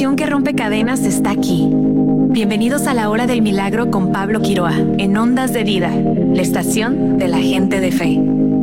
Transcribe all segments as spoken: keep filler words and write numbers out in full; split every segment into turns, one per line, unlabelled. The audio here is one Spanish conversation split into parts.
estación que rompe cadenas está aquí. Bienvenidos a la Hora del Milagro con Pablo Quiroa, en Ondas de Vida, la estación de la gente de fe.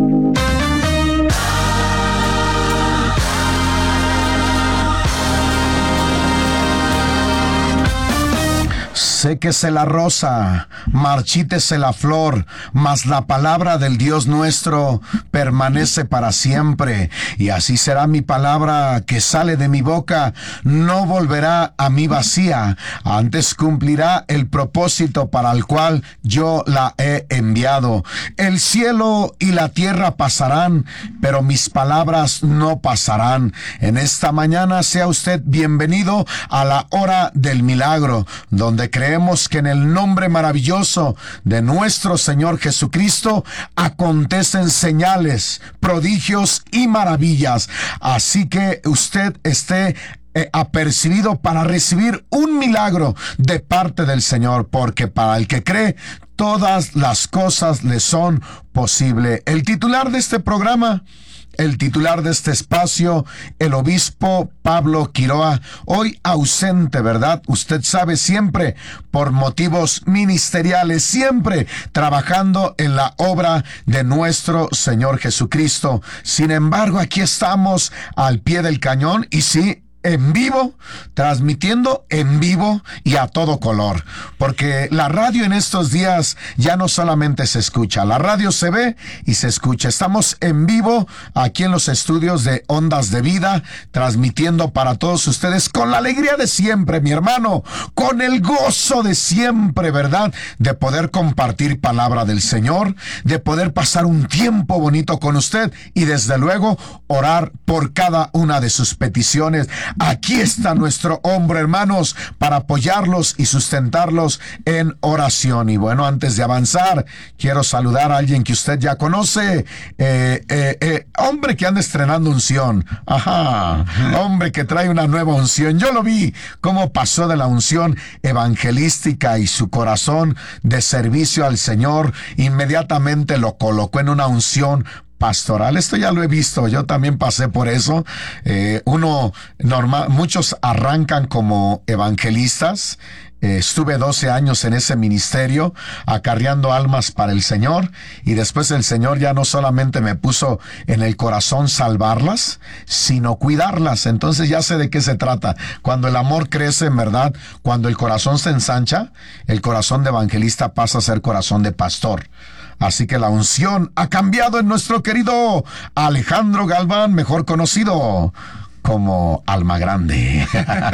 Séquese la rosa, marchítese la flor, mas la palabra del Dios nuestro permanece para siempre. Y así será mi palabra que sale de mi boca, no volverá a mí vacía, antes cumplirá el propósito para el cual yo la he enviado. El cielo y la tierra pasarán, pero mis palabras no pasarán. En esta mañana sea usted bienvenido a la Hora del Milagro, donde creemos que en el nombre maravilloso de nuestro Señor Jesucristo acontecen señales, prodigios y maravillas. Así que usted esté eh, apercibido para recibir un milagro de parte del Señor, porque para el que cree, todas las cosas le son posibles. El titular de este programa, El titular de este espacio, el obispo Pablo Quiroa, hoy ausente, ¿verdad? Usted sabe, siempre por motivos ministeriales, siempre trabajando en la obra de nuestro Señor Jesucristo. Sin embargo, aquí estamos al pie del cañón y sí, en vivo, transmitiendo en vivo y a todo color, porque la radio en estos días ya no solamente se escucha, la radio se ve y se escucha. Estamos en vivo aquí en los estudios de Ondas de Vida, transmitiendo para todos ustedes con la alegría de siempre, mi hermano, con el gozo de siempre, ¿verdad? De poder compartir palabra del Señor, de poder pasar un tiempo bonito con usted y desde luego orar por cada una de sus peticiones. Aquí está nuestro hombre, hermanos, para apoyarlos y sustentarlos en oración. Y bueno, antes de avanzar, quiero saludar a alguien que usted ya conoce, eh, eh, eh, hombre que anda estrenando unción, ajá, hombre que trae una nueva unción. Yo lo vi, cómo pasó de la unción evangelística y su corazón de servicio al Señor, inmediatamente lo colocó en una unción pastoral. Esto ya lo he visto, yo también pasé por eso. Eh, uno normal, muchos arrancan como evangelistas. Eh, estuve doce años en ese ministerio, acarreando almas para el Señor, y después el Señor ya no solamente me puso en el corazón salvarlas, sino cuidarlas. Entonces ya sé de qué se trata. Cuando el amor crece, en verdad, cuando el corazón se ensancha, el corazón de evangelista pasa a ser corazón de pastor. Así que la unción ha cambiado en nuestro querido Alejandro Galván, mejor conocido como Alma Grande.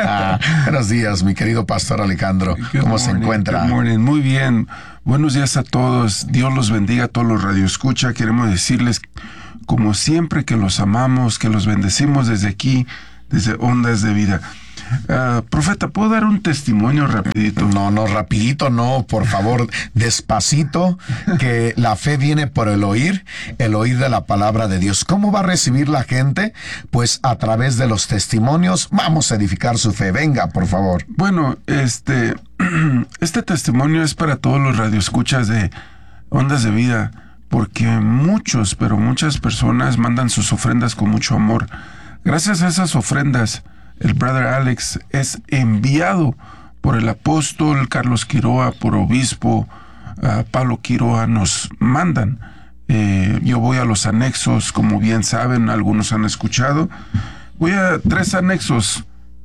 Buenos días, mi querido pastor Alejandro.
Good
¿Cómo morning, se encuentra?
Good morning. Muy bien. Buenos días a todos. Dios los bendiga a todos los radioescucha. Queremos decirles, como siempre, que los amamos, que los bendecimos desde aquí, desde Ondas de Vida. Uh, profeta, ¿puedo dar un testimonio rapidito?
No, no, rapidito no, por favor, despacito, que la fe viene por el oír, el oír de la palabra de Dios. ¿Cómo va a recibir la gente? Pues a través de los testimonios. Vamos a edificar su fe. Venga, por favor.
Bueno, este, este testimonio es para todos los radioescuchas de Ondas de Vida, porque muchos, pero muchas personas mandan sus ofrendas con mucho amor. Gracias a esas ofrendas, el brother Alex es enviado por el apóstol Carlos Quiroa, por obispo uh, Pablo Quiroa, nos mandan. Eh, yo voy a los anexos, como bien saben, algunos han escuchado. Voy a tres anexos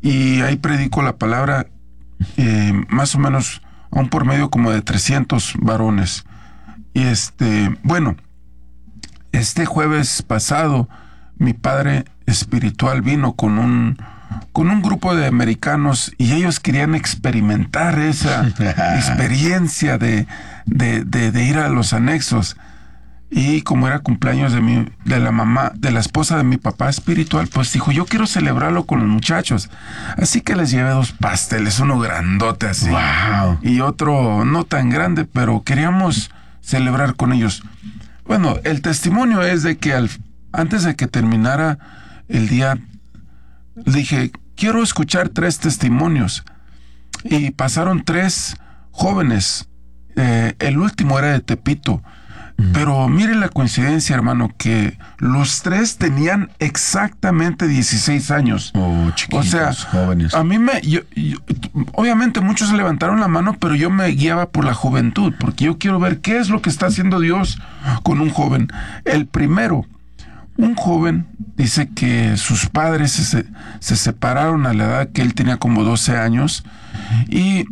y ahí predico la palabra, eh, más o menos a un por medio como de trescientos varones. Y este, bueno, este jueves pasado, mi padre espiritual vino con un con un grupo de americanos y ellos querían experimentar esa experiencia de, de, de, de ir a los anexos. Y como era cumpleaños de mi, de la mamá, de la esposa de mi papá espiritual, pues dijo, yo quiero celebrarlo con los muchachos. Así que les llevé dos pasteles, uno grandote así,
wow,
y otro no tan grande, pero queríamos celebrar con ellos. Bueno, el testimonio es de que al, antes de que terminara el día, dije, quiero escuchar tres testimonios. Y pasaron tres jóvenes. Eh, el último era de Tepito. Pero mire la coincidencia, hermano, que los tres tenían exactamente dieciséis años.
Oh, chiquitos,
o sea,
jóvenes.
A mí me... Yo, yo, obviamente muchos levantaron la mano, pero yo me guiaba por la juventud, porque yo quiero ver qué es lo que está haciendo Dios con un joven. El primero, un joven, dice que sus padres se, se separaron a la edad que él tenía como doce años, y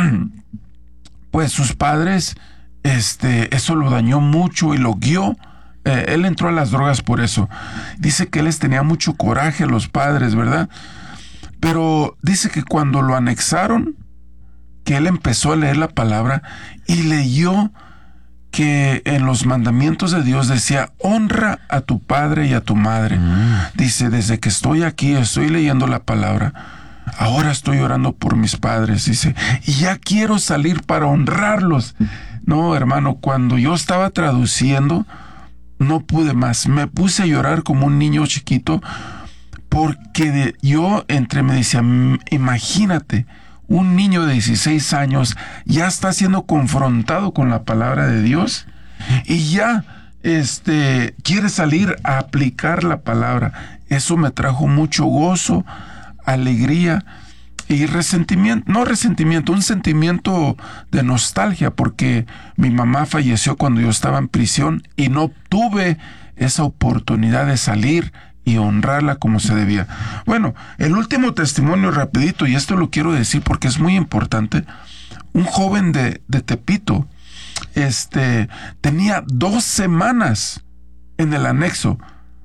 pues sus padres... Este, eso lo dañó mucho y lo guió. Eh, él entró a las drogas por eso. Dice que él les tenía mucho coraje a los padres, ¿verdad? Pero dice que cuando lo anexaron, que él empezó a leer la palabra y leyó que en los mandamientos de Dios decía, honra a tu padre y a tu madre. Mm. Dice, desde que estoy aquí, estoy leyendo la palabra. Ahora estoy orando por mis padres, dice, y ya quiero salir para honrarlos. No, hermano, cuando yo estaba traduciendo, no pude más. Me puse a llorar como un niño chiquito, porque de, yo entre me decía, imagínate, un niño de dieciséis años ya está siendo confrontado con la palabra de Dios y ya este, quiere salir a aplicar la palabra. Eso me trajo mucho gozo, alegría y resentimiento, no resentimiento, un sentimiento de nostalgia, porque mi mamá falleció cuando yo estaba en prisión y no tuve esa oportunidad de salir y honrarla como se debía. Bueno, el último testimonio rapidito, y esto lo quiero decir porque es muy importante. Un joven de, de Tepito, este, tenía dos semanas en el anexo,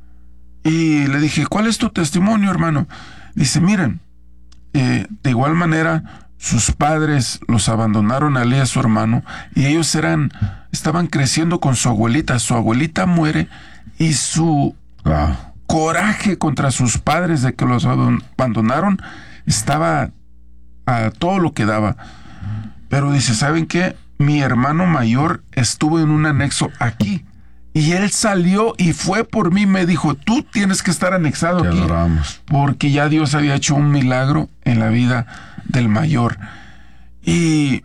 y le dije, ¿cuál es tu testimonio, hermano? Dice, miren, Eh, de igual manera, sus padres los abandonaron a él y a su hermano, y ellos eran, estaban creciendo con su abuelita. Su abuelita muere y su wow. coraje contra sus padres de que los abandonaron estaba a todo lo que daba. Pero dice, ¿saben qué? Mi hermano mayor estuvo en un anexo aquí. Y él salió y fue por mí, me dijo, tú tienes que estar anexado
Te
aquí.
adoramos.
Porque ya Dios había hecho un milagro en la vida del mayor. Y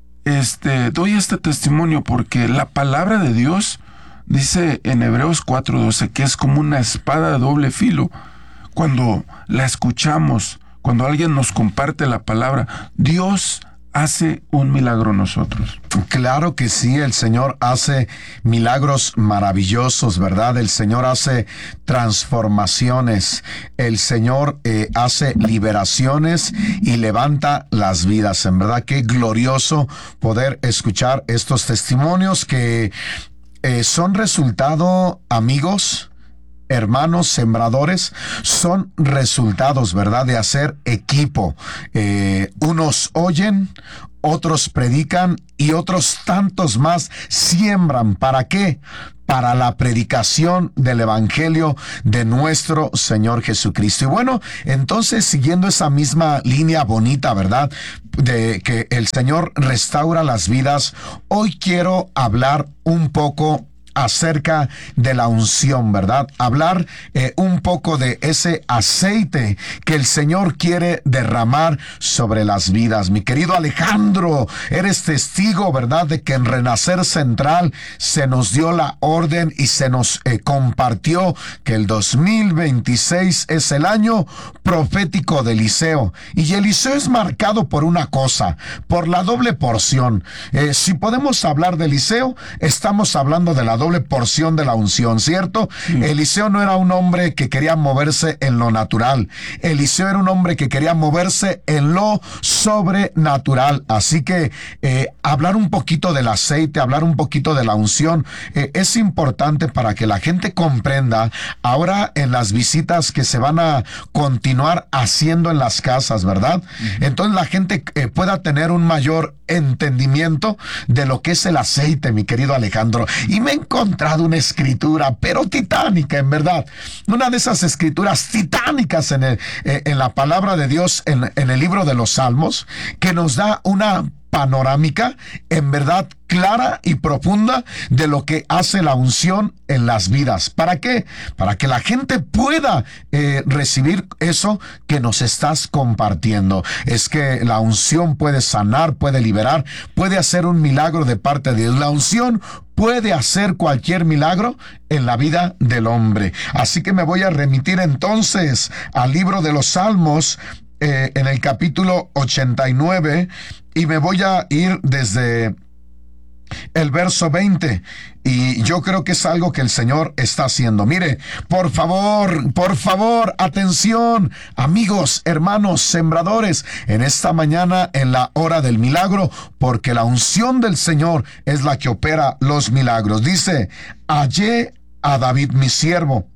este doy este testimonio porque la palabra de Dios dice en Hebreos cuatro doce que es como una espada de doble filo. Cuando la escuchamos, cuando alguien nos comparte la palabra, Dios hace un milagro en nosotros.
Claro que sí, el Señor hace milagros maravillosos, ¿verdad? El Señor hace transformaciones, el Señor eh, hace liberaciones y levanta las vidas. En verdad, qué glorioso poder escuchar estos testimonios que eh, son resultado, amigos, hermanos sembradores, son resultados, ¿verdad?, de hacer equipo. Eh, unos oyen, otros predican y otros tantos más siembran. ¿Para qué? Para la predicación del Evangelio de nuestro Señor Jesucristo. Y bueno, entonces, siguiendo esa misma línea bonita, ¿verdad?, de que el Señor restaura las vidas, hoy quiero hablar un poco acerca de la unción, ¿verdad? Hablar eh, un poco de ese aceite que el Señor quiere derramar sobre las vidas. Mi querido Alejandro, eres testigo, ¿verdad?, de que en Renacer Central se nos dio la orden y se nos eh, compartió que el dos mil veintiséis es el año profético de Eliseo. Y Eliseo es marcado por una cosa, por la doble porción. Eh, si podemos hablar de Eliseo, estamos hablando de la doble doble porción de la unción, ¿cierto? Sí. Eliseo no era un hombre que quería moverse en lo natural. Eliseo era un hombre que quería moverse en lo sobrenatural. Así que eh, hablar un poquito del aceite, hablar un poquito de la unción, eh, es importante para que la gente comprenda ahora en las visitas que se van a continuar haciendo en las casas, ¿verdad? Uh-huh. Entonces la gente eh, pueda tener un mayor entendimiento de lo que es el aceite, mi querido Alejandro. Y me he encontrado una escritura, pero titánica, en verdad. Una de esas escrituras titánicas en, el, eh, en la palabra de Dios, en, en el libro de los Salmos, que nos da una panorámica, en verdad clara y profunda de lo que hace la unción en las vidas. ¿Para qué? Para que la gente pueda eh, recibir eso que nos estás compartiendo. Es que la unción puede sanar, puede liberar, puede hacer un milagro de parte de Dios. La unción puede hacer cualquier milagro en la vida del hombre. Así que me voy a remitir entonces al libro de los Salmos, eh, en el capítulo ochenta y nueve, y me voy a ir desde el verso veinte, y yo creo que es algo que el Señor está haciendo. Mire, por favor, por favor, atención, amigos, hermanos, sembradores, en esta mañana, en la hora del milagro, porque la unción del Señor es la que opera los milagros. Dice: hallé a David mi siervo,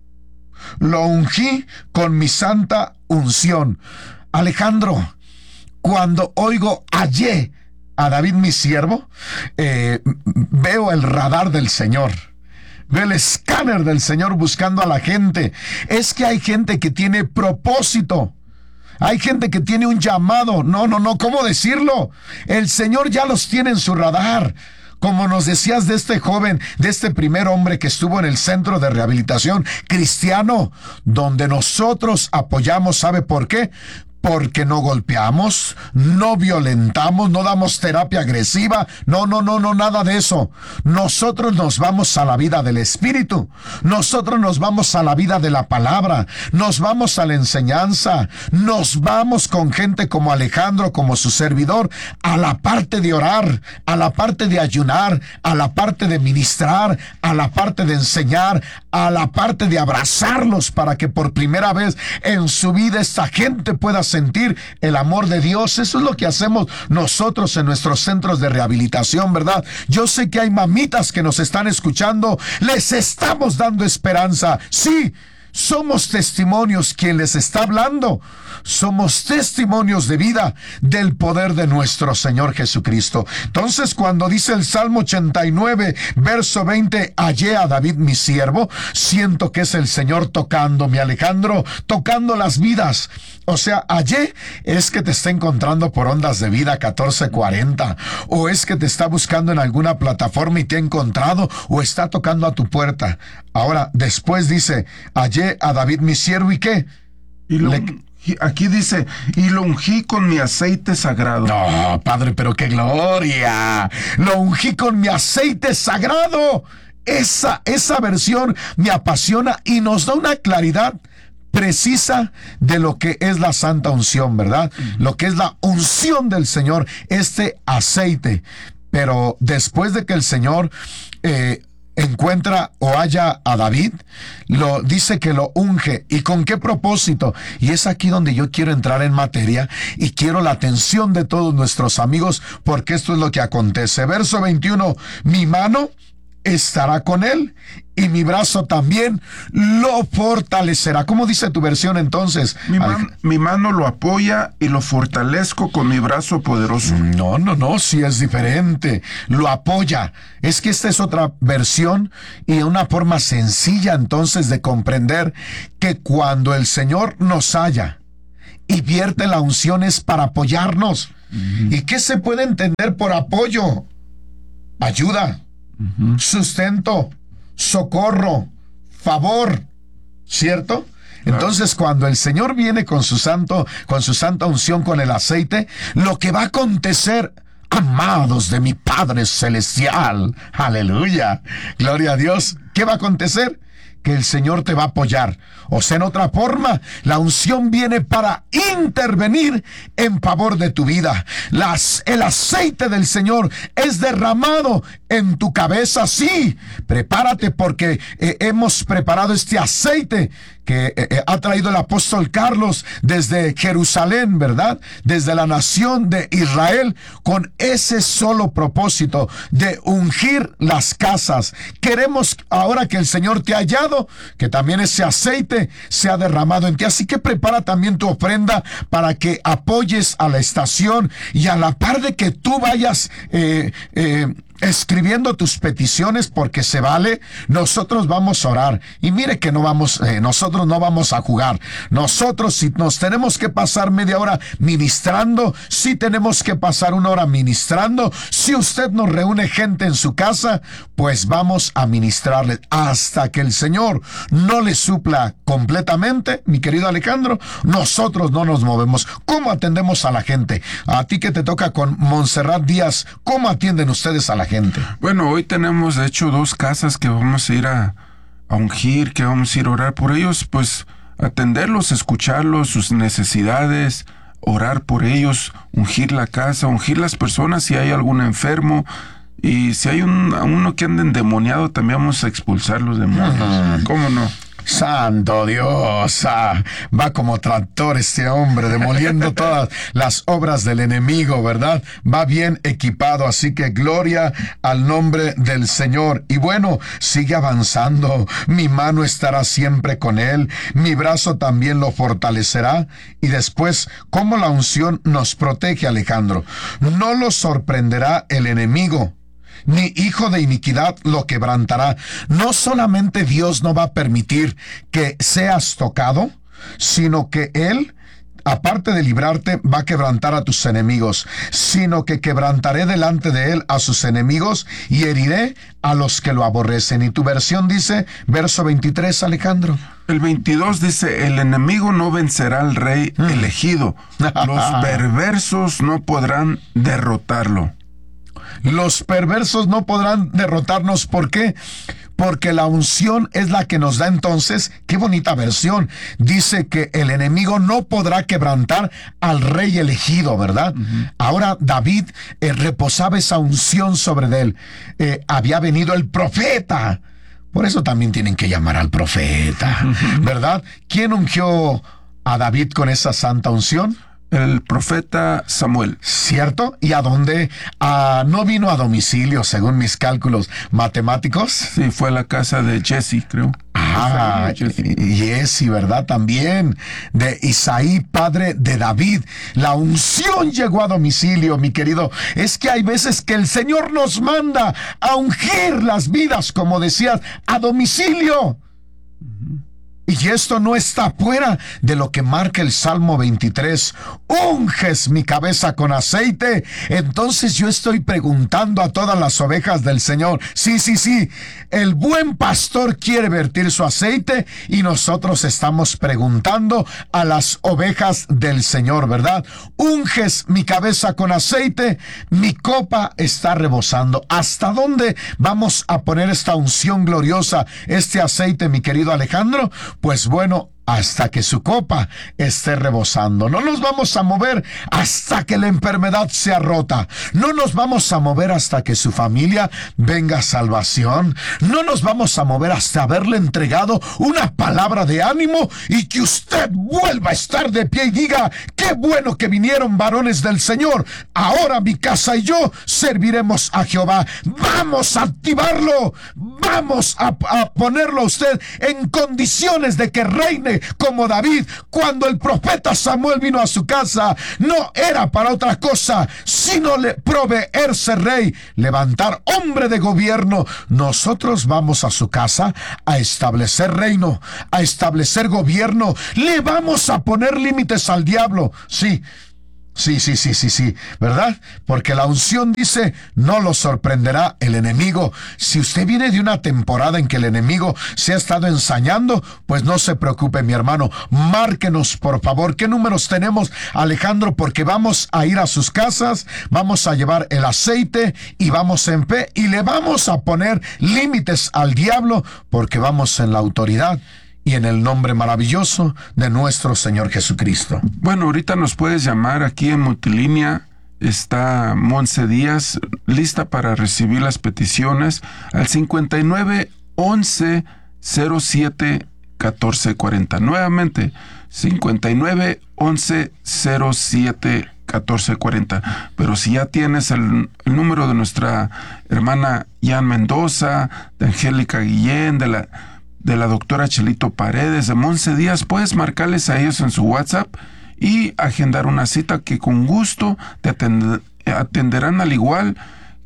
lo ungí con mi santa unción. Alejandro, cuando oigo hallé a David mi siervo, eh, veo el radar del Señor, veo el escáner del Señor buscando a la gente. Es que hay gente que tiene propósito, hay gente que tiene un llamado. No, no, no, ¿cómo decirlo? El Señor ya los tiene en su radar. Como nos decías de este joven, de este primer hombre que estuvo en el centro de rehabilitación cristiano, donde nosotros apoyamos. ¿Sabe por qué? Porque no golpeamos, no violentamos, no damos terapia agresiva. No, no, no, no, nada de eso. Nosotros nos vamos a la vida del Espíritu. Nosotros nos vamos a la vida de la palabra. Nos vamos a la enseñanza. Nos vamos con gente como Alejandro, como su servidor, a la parte de orar, a la parte de ayunar, a la parte de ministrar, a la parte de enseñar, a la parte de abrazarlos, para que por primera vez en su vida esta gente pueda sentir el amor de Dios. Eso es lo que hacemos nosotros en nuestros centros de rehabilitación, ¿verdad? Yo sé que hay mamitas que nos están escuchando. Les estamos dando esperanza. Sí, somos testimonios. Quien les está hablando, somos testimonios de vida del poder de nuestro Señor Jesucristo. Entonces, cuando dice el Salmo ochenta y nueve, verso veinte, hallé a David mi siervo, siento que es el Señor tocando, mi Alejandro, tocando las vidas. O sea, hallé es que te está encontrando por Ondas de Vida catorce cuarenta, o es que te está buscando en alguna plataforma y te ha encontrado, o está tocando a tu puerta. Ahora, después dice, hallé a David mi siervo, ¿y qué?
Y lo,
Le...
Aquí dice, y lo ungí con mi aceite sagrado.
No, Padre, pero qué gloria. Lo ungí con mi aceite sagrado. Esa, esa versión me apasiona y nos da una claridad precisa de lo que es la santa unción, ¿verdad? Uh-huh. Lo que es la unción del Señor, este aceite. Pero después de que el Señor eh, encuentra o halla a David, lo dice que lo unge. ¿Y con qué propósito? Y es aquí donde yo quiero entrar en materia y quiero la atención de todos nuestros amigos, porque esto es lo que acontece. Verso veintiuno, mi mano estará con él y mi brazo también lo fortalecerá. ¿Cómo dice tu versión entonces?
Mi, man, mi mano lo apoya y lo fortalezco con mi brazo poderoso.
No, no, no, sí es diferente. Lo apoya. Es que esta es otra versión y una forma sencilla entonces de comprender que cuando el Señor nos halla y vierte la unción es para apoyarnos. Uh-huh. ¿Y qué se puede entender por apoyo? Ayuda. Uh-huh. Sustento, socorro, favor, ¿cierto? Claro. Entonces, cuando el Señor viene con su santo, con su santa unción, con el aceite, lo que va a acontecer, amados de mi Padre Celestial, aleluya, gloria a Dios, ¿qué va a acontecer? Que el Señor te va a apoyar. O sea, en otra forma, la unción viene para intervenir en favor de tu vida. Las, el aceite del Señor es derramado en tu cabeza. Sí, prepárate, porque eh, hemos preparado este aceite que eh, ha traído el apóstol Carlos desde Jerusalén, ¿verdad? Desde la nación de Israel, con ese solo propósito de ungir las casas. Queremos ahora que el Señor te ha hallado, que también ese aceite sea derramado en ti. Así que prepara también tu ofrenda para que apoyes a la estación, y a la par de que tú vayas eh, eh, escribiendo tus peticiones, porque se vale. Nosotros vamos a orar. Y mire que no vamos, eh, nosotros no vamos a jugar. Nosotros, si nos tenemos que pasar media hora ministrando, si tenemos que pasar una hora ministrando, si usted nos reúne gente en su casa, pues vamos a ministrarle hasta que el Señor no le supla completamente. Mi querido Alejandro, nosotros no nos movemos. ¿Cómo atendemos a la gente? A ti que te toca con Montserrat Díaz, ¿cómo atienden ustedes a la gente?
Bueno, hoy tenemos de hecho dos casas que vamos a ir a, a ungir, que vamos a ir a orar por ellos, pues atenderlos, escucharlos, sus necesidades, orar por ellos, ungir la casa, ungir las personas si hay algún enfermo. Y si hay un, uno que anda endemoniado, también vamos a expulsar los demonios. Uh-huh. ¿Cómo no?
Santo Dios, ah, va como tractor este hombre, demoliendo todas las obras del enemigo, ¿verdad? Va bien equipado, así que gloria al nombre del Señor. Y bueno, sigue avanzando, mi mano estará siempre con él, mi brazo también lo fortalecerá. Y después, ¿cómo la unción nos protege, Alejandro? No lo sorprenderá el enemigo, ni hijo de iniquidad lo quebrantará. No solamente Dios no va a permitir que seas tocado, sino que Él, aparte de librarte, va a quebrantar a tus enemigos, sino que quebrantaré delante de Él a sus enemigos y heriré a los que lo aborrecen. Y tu versión dice, verso veintitrés, Alejandro.
El veintidós dice, el enemigo no vencerá al rey mm. elegido, los perversos no podrán derrotarlo.
Los perversos no podrán derrotarnos. ¿Por qué? Porque la unción es la que nos da entonces, qué bonita versión, dice que el enemigo no podrá quebrantar al rey elegido, ¿verdad? Uh-huh. Ahora David eh, reposaba esa unción sobre él. Eh, había venido el profeta. Por eso también tienen que llamar al profeta, uh-huh. ¿verdad? ¿Quién ungió a David con esa santa unción?
El profeta Samuel.
¿Cierto? ¿Y a dónde? Ah, ¿no vino a domicilio, según mis cálculos matemáticos?
Sí, fue a la casa de Jesse, creo.
Ah, Jesse, ¿verdad? También. De Isaí, padre de David. La unción llegó a domicilio, mi querido. Es que hay veces que el Señor nos manda a ungir las vidas, como decías, a domicilio. Uh-huh. Y esto no está fuera de lo que marca el Salmo veintitrés. Unges mi cabeza con aceite. Entonces yo estoy preguntando a todas las ovejas del Señor. Sí, sí, sí. El buen pastor quiere vertir su aceite y nosotros estamos preguntando a las ovejas del Señor, ¿verdad? Unges mi cabeza con aceite. Mi copa está rebosando. ¿Hasta dónde vamos a poner esta unción gloriosa, este aceite, mi querido Alejandro? Pues bueno, hasta que su copa esté rebosando. No nos vamos a mover hasta que la enfermedad sea rota. No nos vamos a mover hasta que su familia venga a salvación. No nos vamos a mover hasta haberle entregado una palabra de ánimo y que usted vuelva a estar de pie y diga, qué bueno que vinieron varones del Señor. Ahora mi casa y yo serviremos a Jehová. Vamos a activarlo. Vamos a, a ponerlo a usted en condiciones de que reine como David. Cuando el profeta Samuel vino a su casa, no era para otra cosa, sino le proveerse rey, levantar hombre de gobierno. Nosotros vamos a su casa a establecer reino, a establecer gobierno. Le vamos a poner límites al diablo. Sí. Sí, sí, sí, sí, sí, ¿verdad? Porque la unción dice, no lo sorprenderá el enemigo. Si usted viene de una temporada en que el enemigo se ha estado ensañando, pues no se preocupe, mi hermano. Márquenos, por favor. ¿Qué números tenemos, Alejandro? Porque vamos a ir a sus casas, vamos a llevar el aceite y vamos en fe y le vamos a poner límites al diablo porque vamos en la autoridad y en el nombre maravilloso de nuestro Señor Jesucristo.
Bueno, ahorita nos puedes llamar aquí en Multilínea. Está Monse Díaz lista para recibir las peticiones al cincuenta y nueve, once, cero siete, catorce cuarenta. Nuevamente, cincuenta y nueve, once, cero siete, catorce cuarenta. Pero si ya tienes el, el número de nuestra hermana Jan Mendoza, de Angélica Guillén, de la... de la doctora Chelito Paredes, de Monse Díaz, puedes marcarles a ellos en su WhatsApp y agendar una cita que con gusto te atend- atenderán al igual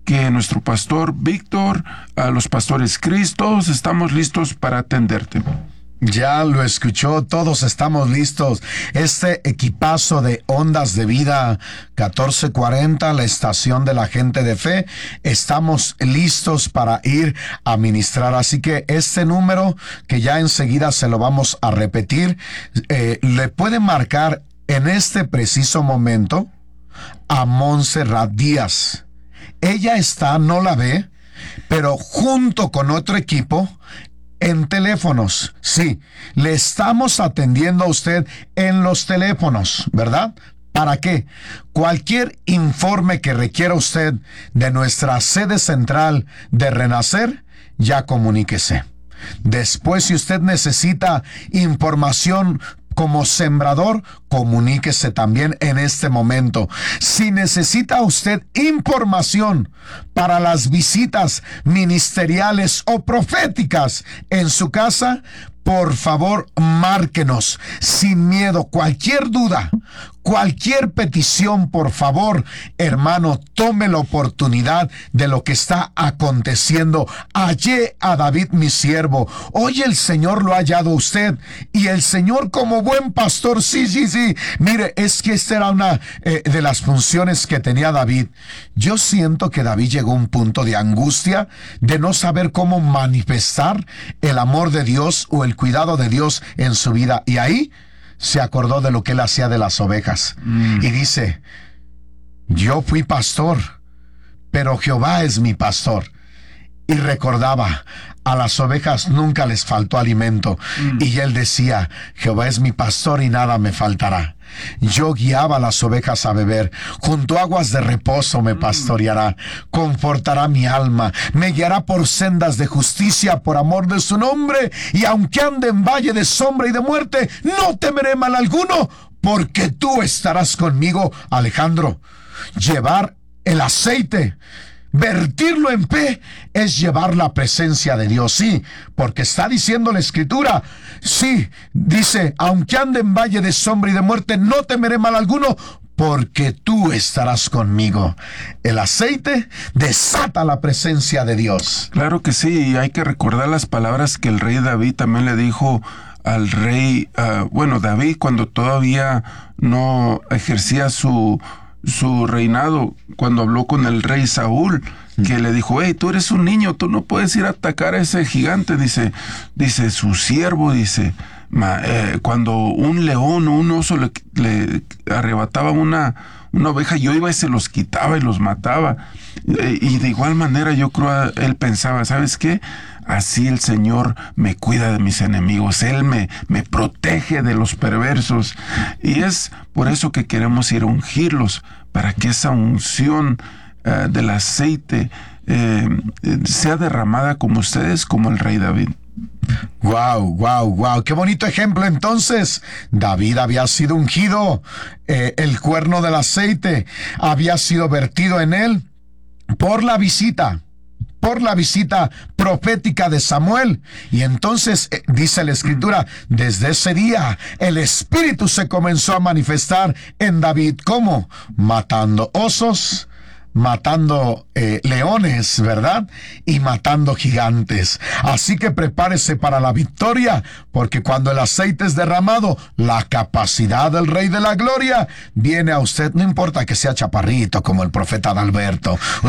que nuestro pastor Víctor, a los pastores Chris, todos estamos listos para atenderte.
Ya lo escuchó, todos estamos listos. Este equipazo de Ondas de Vida catorce cuarenta, la estación de la gente de fe, estamos listos para ir a ministrar. Así que este número, que ya enseguida se lo vamos a repetir, eh, le puede marcar en este preciso momento a Montserrat Díaz. Ella está, no la ve, pero junto con otro equipo, en teléfonos. Sí, le estamos atendiendo a usted en los teléfonos, ¿verdad? ¿Para qué? Cualquier informe que requiera usted de nuestra sede central de Renacer, ya comuníquese. Después, si usted necesita información como sembrador, comuníquese también en este momento. Si necesita usted información para las visitas ministeriales o proféticas en su casa, por favor, márquenos sin miedo. Cualquier duda, cualquier petición, por favor, hermano, tome la oportunidad de lo que está aconteciendo. Hallé a David, mi siervo. Hoy el Señor lo ha hallado a usted. Y el Señor, como buen pastor, sí, sí, sí. Mire, es que esta era una eh, de las funciones que tenía David. Yo siento que David llegó a un punto de angustia, de no saber cómo manifestar el amor de Dios o el cuidado de Dios en su vida. Y ahí se acordó de lo que él hacía de las ovejas. Mm. Y dice, yo fui pastor, pero Jehová es mi pastor. Y recordaba, a las ovejas nunca les faltó alimento. Mm. Y él decía, Jehová es mi pastor y nada me faltará. Yo guiaba a las ovejas a beber, junto a aguas de reposo me pastoreará, confortará mi alma, me guiará por sendas de justicia por amor de su nombre, y aunque ande en valle de sombra y de muerte, no temeré mal alguno, porque tú estarás conmigo. Alejandro, llevar el aceite, vertirlo en fe, es llevar la presencia de Dios. Sí, porque está diciendo la Escritura, sí, dice, aunque ande en valle de sombra y de muerte, no temeré mal alguno, porque tú estarás conmigo. El aceite desata la presencia de Dios.
Claro que sí, y hay que recordar las palabras que el rey David también le dijo al rey, uh, bueno, David, cuando todavía no ejercía su su reinado, cuando habló con el rey Saúl, que le dijo, hey, tú eres un niño, tú no puedes ir a atacar a ese gigante. Dice, dice su siervo, dice, ma, eh, cuando un león o un oso le, le arrebataba una, una oveja, yo iba y se los quitaba y los mataba. Eh, y de igual manera yo creo, él pensaba, ¿sabes qué? Así el Señor me cuida de mis enemigos. Él me, me protege de los perversos. Y es por eso que queremos ir a ungirlos, para que esa unción uh, del aceite eh, sea derramada como ustedes, como el rey David.
Wow, wow, wow, qué bonito ejemplo. Entonces, David había sido ungido, eh, el cuerno del aceite había sido vertido en él por la visita. por la visita profética de Samuel. Y entonces, eh, dice la Escritura, desde ese día el Espíritu se comenzó a manifestar en David. ¿Cómo? Matando osos, matando eh, leones, ¿verdad? Y matando gigantes. Así que prepárese para la victoria, porque cuando el aceite es derramado, la capacidad del Rey de la Gloria viene a usted. No importa que sea chaparrito como el profeta Adalberto.